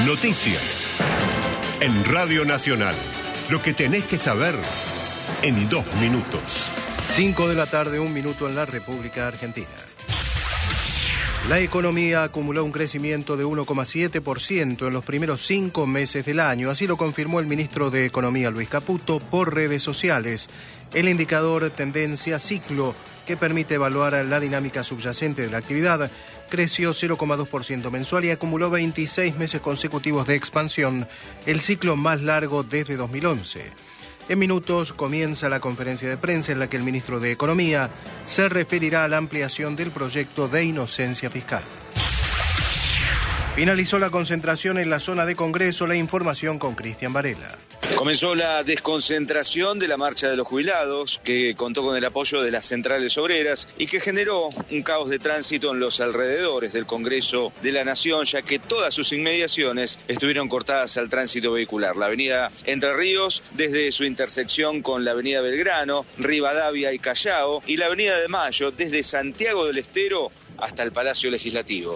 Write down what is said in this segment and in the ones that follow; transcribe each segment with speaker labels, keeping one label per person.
Speaker 1: Noticias. En Radio Nacional. Lo que tenés que saber en 2 minutos.
Speaker 2: 5 de la tarde, 1 minuto en la República Argentina. La economía acumuló un crecimiento de 1,7% en los primeros 5 meses del año. Así lo confirmó el ministro de Economía, Luis Caputo, por redes sociales. El indicador tendencia ciclo, que permite evaluar la dinámica subyacente de la actividad, creció 0,2% mensual y acumuló 26 meses consecutivos de expansión, el ciclo más largo desde 2011. En minutos comienza la conferencia de prensa en la que el ministro de Economía se referirá a la ampliación del proyecto de inocencia fiscal. Finalizó la concentración en la zona de Congreso. La información con Cristian Varela.
Speaker 3: Comenzó la desconcentración de la marcha de los jubilados, que contó con el apoyo de las centrales obreras y que generó un caos de tránsito en los alrededores del Congreso de la Nación, ya que todas sus inmediaciones estuvieron cortadas al tránsito vehicular. La avenida Entre Ríos, desde su intersección con la avenida Belgrano, Rivadavia y Callao, y la avenida de Mayo, desde Santiago del Estero hasta el Palacio Legislativo.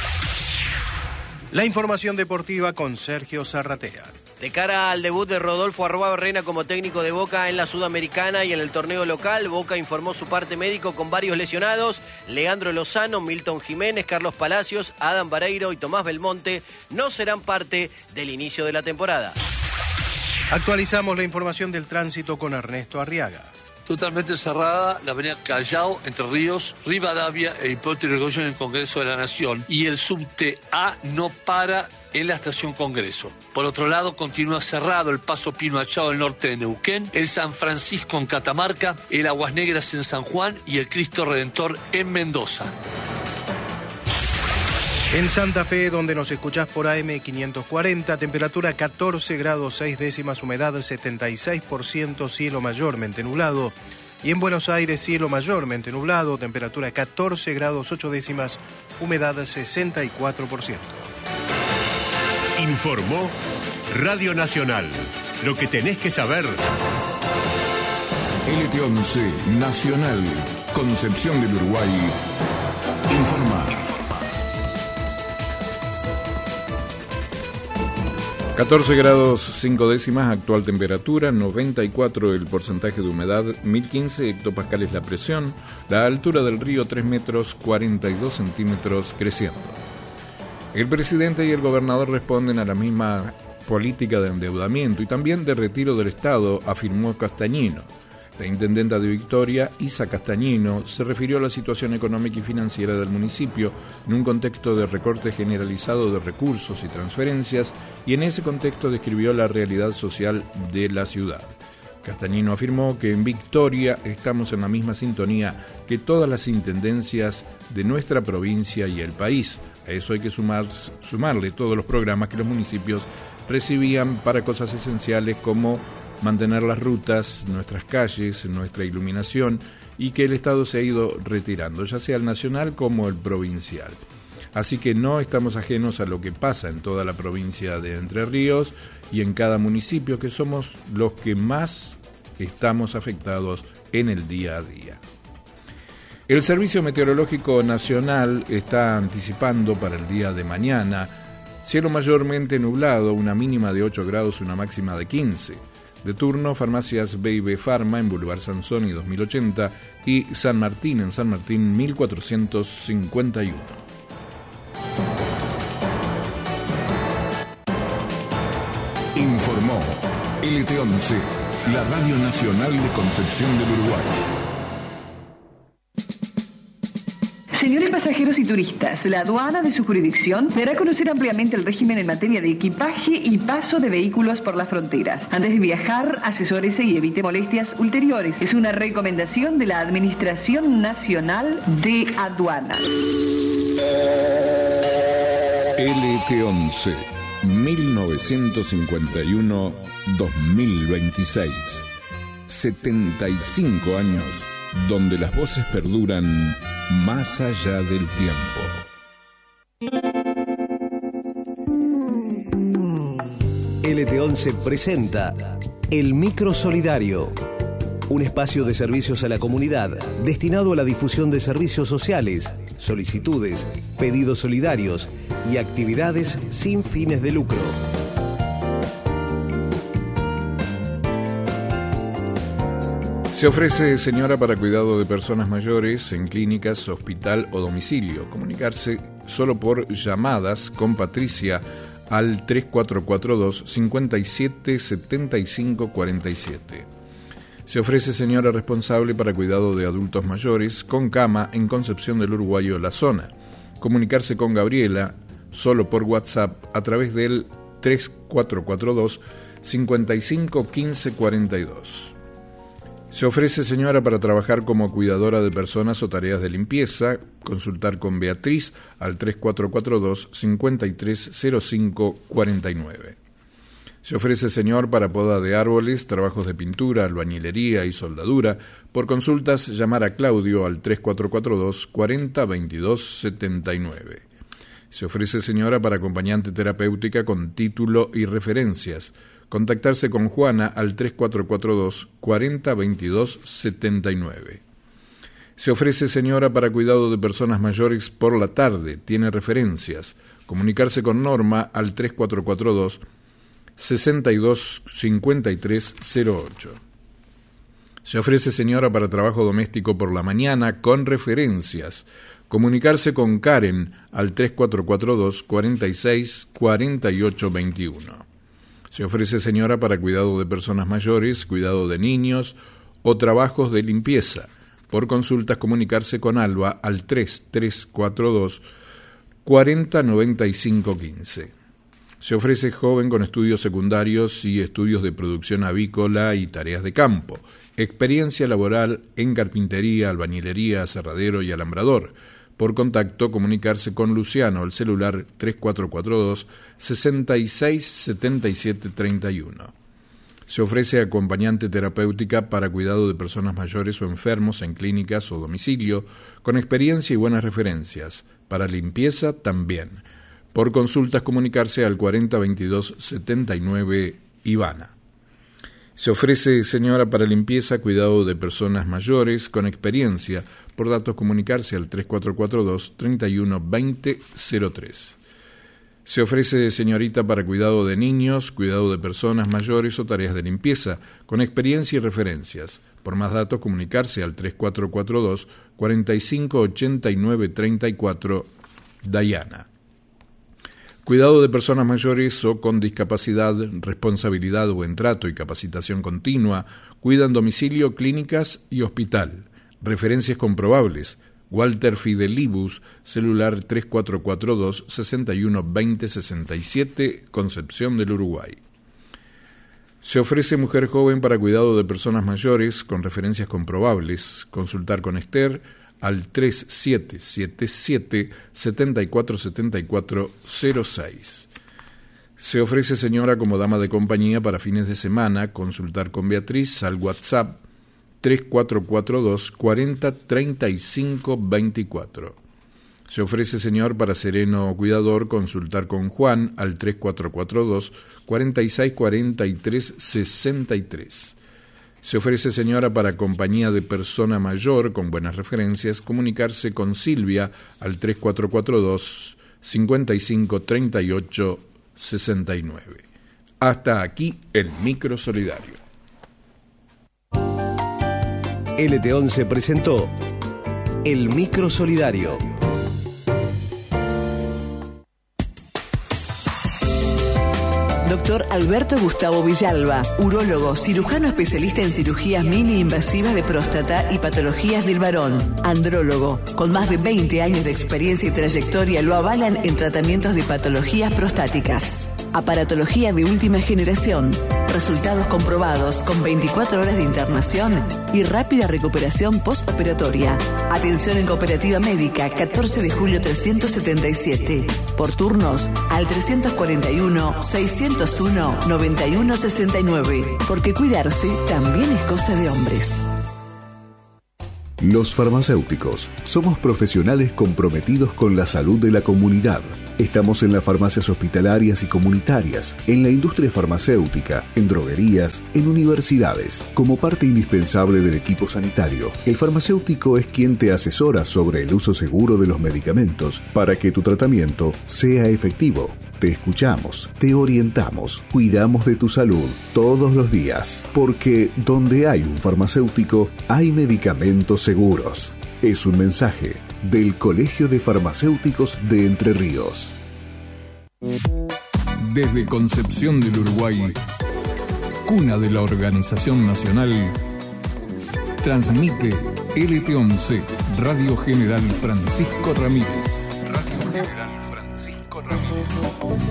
Speaker 2: La información deportiva con Sergio Zarratea.
Speaker 4: De cara al debut de Rodolfo Arruabarrena como técnico de Boca en la Sudamericana y en el torneo local, Boca informó su parte médico con varios lesionados. Leandro Lozano, Milton Jiménez, Carlos Palacios, Adam Vareiro y Tomás Belmonte no serán parte del inicio de la temporada.
Speaker 2: Actualizamos la información del tránsito con Ernesto Arriaga.
Speaker 5: Totalmente cerrada la avenida Callao, Entre Ríos, Rivadavia e Hipólito Yrigoyen en el Congreso de la Nación. Y el subte A no para en la estación Congreso. Por otro lado, continúa cerrado el paso Pino Achado del norte de Neuquén, el San Francisco en Catamarca, el Aguas Negras en San Juan y el Cristo Redentor en Mendoza.
Speaker 2: En Santa Fe, donde nos escuchás por AM 540, temperatura 14 grados 6 décimas, humedad 76%, cielo mayormente nublado. Y en Buenos Aires, cielo mayormente nublado, temperatura 14 grados 8 décimas, humedad 64%.
Speaker 1: Informó Radio Nacional. Lo que tenés que saber.
Speaker 6: LT11 Nacional, Concepción del Uruguay, informa.
Speaker 7: 14 grados 5 décimas, actual temperatura, 94 el porcentaje de humedad, 1015 hectopascales la presión, la altura del río 3 metros 42 centímetros creciendo. El presidente y el gobernador responden a la misma política de endeudamiento y también de retiro del Estado, afirmó Castañino. La intendenta de Victoria, Isa Castañino, se refirió a la situación económica y financiera del municipio en un contexto de recorte generalizado de recursos y transferencias y en ese contexto describió la realidad social de la ciudad. Castañino afirmó que en Victoria estamos en la misma sintonía que todas las intendencias de nuestra provincia y el país. A eso hay que sumarle todos los programas que los municipios recibían para cosas esenciales como mantener las rutas, nuestras calles, nuestra iluminación y que el Estado se ha ido retirando, ya sea el nacional como el provincial. Así que no estamos ajenos a lo que pasa en toda la provincia de Entre Ríos y en cada municipio, que somos los que más estamos afectados en el día a día. El Servicio Meteorológico Nacional está anticipando para el día de mañana cielo mayormente nublado, una mínima de 8 grados, una máxima de 15. De turno, farmacias B&B Pharma en Boulevard Sansoni 2080 y San Martín en San Martín 1451.
Speaker 6: Informó LT11, la Radio Nacional de Concepción del Uruguay.
Speaker 8: Señores pasajeros y turistas, la aduana de su jurisdicción dará a conocer ampliamente el régimen en materia de equipaje y paso de vehículos por las fronteras. Antes de viajar, asesórese y evite molestias ulteriores. Es una recomendación de la Administración Nacional de Aduanas.
Speaker 6: LT11, 1951-2026. 75 años donde las voces perduran más allá del tiempo.
Speaker 9: LT11 presenta El Micro Solidario, un espacio de servicios a la comunidad destinado a la difusión de servicios sociales, solicitudes, pedidos solidarios y actividades sin fines de lucro.
Speaker 7: Se ofrece señora para cuidado de personas mayores en clínicas, hospital o domicilio. Comunicarse solo por llamadas con Patricia al 3442 57 75 47. Se ofrece señora responsable para cuidado de adultos mayores con cama en Concepción del Uruguayo, La Zona. Comunicarse con Gabriela solo por WhatsApp a través del 3442 55 15 42. Se ofrece señora para trabajar como cuidadora de personas o tareas de limpieza. Consultar con Beatriz al 3442 5305 49. Se ofrece señor para poda de árboles, trabajos de pintura, albañilería y soldadura. Por consultas, llamar a Claudio al 3442 40 22 79. Se ofrece señora para acompañante terapéutica con título y referencias. Contactarse con Juana al 3442 40 22 79. Se ofrece señora para cuidado de personas mayores por la tarde. Tiene referencias. Comunicarse con Norma al 3442 62 53 08. Se ofrece señora para trabajo doméstico por la mañana con referencias. Comunicarse con Karen al 3442 46 48 21. Se ofrece señora para cuidado de personas mayores, cuidado de niños o trabajos de limpieza. Por consultas, comunicarse con Alba al 3342 40 95 15. Se ofrece joven con estudios secundarios y estudios de producción avícola y tareas de campo. Experiencia laboral en carpintería, albañilería, aserradero y alambrador. Por contacto, comunicarse con Luciano al celular 3442 66 77 31. Se ofrece acompañante terapéutica para cuidado de personas mayores o enfermos en clínicas o domicilio, con experiencia y buenas referencias. Para limpieza también. Por consultas, comunicarse al 4022 79 Ivana. Se ofrece señora para limpieza, cuidado de personas mayores con experiencia. Por datos, comunicarse al 3442 31 20 03. Se ofrece señorita para cuidado de niños, cuidado de personas mayores o tareas de limpieza, con experiencia y referencias. Por más datos, comunicarse al 3442 45 89 34 Dayana. Cuidado de personas mayores o con discapacidad, responsabilidad o en trato y capacitación continua. Cuidan domicilio, clínicas y hospital. Referencias comprobables. Walter Fidelibus, celular 3442 61 20 67, Concepción del Uruguay. Se ofrece mujer joven para cuidado de personas mayores con referencias comprobables. Consultar con Esther al 3777 7474 06. Se ofrece señora como dama de compañía para fines de semana. Consultar con Beatriz al WhatsApp 3442 40 35 24. Se ofrece señor para sereno o cuidador. Consultar con Juan al 3442 46 43 63. Se ofrece señora para compañía de persona mayor con buenas referencias. Comunicarse con Silvia al 3442 55 38 69. Hasta aquí el micro solidario.
Speaker 9: LT11 presentó el micro solidario.
Speaker 8: Doctor Alberto Gustavo Villalba, urólogo, cirujano especialista en cirugías mini invasivas de próstata y patologías del varón, andrólogo, con más de 20 años de experiencia y trayectoria lo avalan en tratamientos de patologías prostáticas. Aparatología de última generación, resultados comprobados con 24 horas de internación y rápida recuperación postoperatoria. Atención en Cooperativa Médica, 14 de julio 377. Por turnos al 341-601-9169. Porque cuidarse también es cosa de hombres.
Speaker 10: Los farmacéuticos somos profesionales comprometidos con la salud de la comunidad.
Speaker 6: Estamos en las farmacias hospitalarias y comunitarias, en la industria farmacéutica, en droguerías, en universidades. Como parte indispensable del equipo sanitario, el farmacéutico es quien te asesora sobre el uso seguro de los medicamentos para que tu tratamiento sea efectivo. Te escuchamos, te orientamos, cuidamos de tu salud todos los días, porque donde hay un farmacéutico, hay medicamentos seguros. Es un mensaje del Colegio de Farmacéuticos de Entre Ríos.
Speaker 7: Desde Concepción del Uruguay, cuna de la Organización Nacional, transmite LT11, Radio General Francisco Ramírez.